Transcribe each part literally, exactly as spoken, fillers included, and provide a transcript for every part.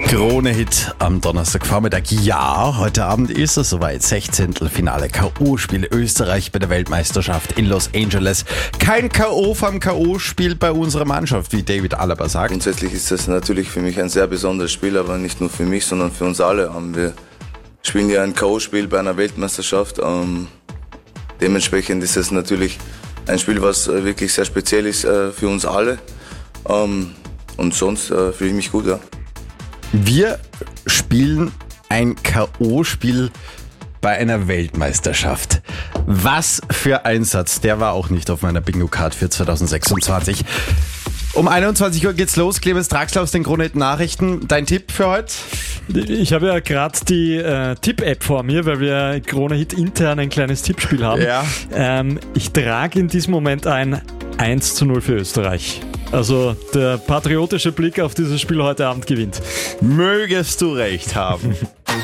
Krone-Hit am Donnerstagvormittag. Ja, heute Abend ist es soweit. Sechzehntelfinale K O-Spiel Österreich bei der Weltmeisterschaft in Los Angeles. Kein K O vom K O-Spiel bei unserer Mannschaft, wie David Alaba sagt. Grundsätzlich ist das natürlich für mich ein sehr besonderes Spiel, aber nicht nur für mich, sondern für uns alle. Wir spielen ja ein K O-Spiel bei einer Weltmeisterschaft. Ähm, dementsprechend ist es natürlich ein Spiel, was wirklich sehr speziell ist äh, für uns alle. Ähm, und sonst äh, fühle ich mich gut, ja. Wir spielen ein K O-Spiel bei einer Weltmeisterschaft. Was für ein Satz, der war auch nicht auf meiner Bingo-Card für zwanzig sechsundzwanzig. Um einundzwanzig Uhr geht's los. Clemens Draxler aus den Krone-Hit Nachrichten. Dein Tipp für heute? Ich habe ja gerade die äh, Tipp-App vor mir, weil wir Krone-Hit intern ein kleines Tippspiel haben. Ja. Ähm, ich trage in diesem Moment ein eins zu null für Österreich. Also der patriotische Blick auf dieses Spiel heute Abend gewinnt. Mögest du recht haben.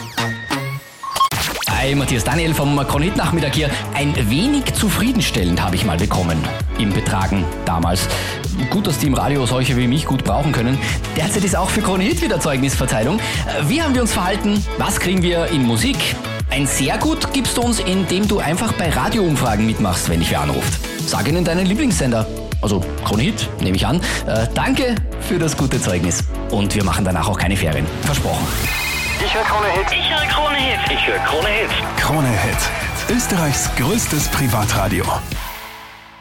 Hi, Matthias Daniel vom Krone-Hit-Nachmittag hier. Ein wenig zufriedenstellend habe ich mal bekommen im Betragen damals. Gut, dass die im Radio solche wie mich gut brauchen können. Derzeit ist auch für Krone-Hit wieder Zeugnisverteilung. Wie haben wir uns verhalten? Was kriegen wir in Musik? Ein sehr gut gibst du uns, indem du einfach bei Radioumfragen mitmachst, wenn dich wer anruft. Sag ihnen deinen Lieblingssender. Also Krone-Hit, nehme ich an. Äh, danke für das gute Zeugnis. Und wir machen danach auch keine Ferien. Versprochen. Ich höre Krone-Hit. Ich höre Krone-Hit. Ich höre Krone-Hit. Krone-Hit. Österreichs größtes Privatradio.